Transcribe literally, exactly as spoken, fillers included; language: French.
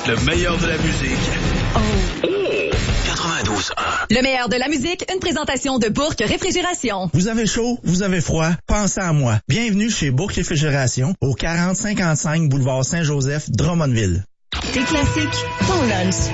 Le meilleur de la musique. Oh. quatre-vingt-douze un. Le meilleur de la musique, une présentation de Bourque Réfrigération. Vous avez chaud, vous avez froid, pensez à moi. Bienvenue chez Bourque Réfrigération, au quarante cinquante-cinq boulevard Saint-Joseph, Drummondville. Tes classiques, ton lunch.